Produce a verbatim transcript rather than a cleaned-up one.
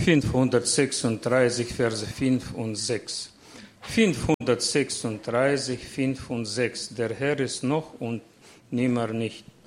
fünfhundertsechsunddreißig, Verse fünf und sechs. fünfhundertsechsunddreißig, fünf und sechs. Der Herr ist noch und nimmer nicht.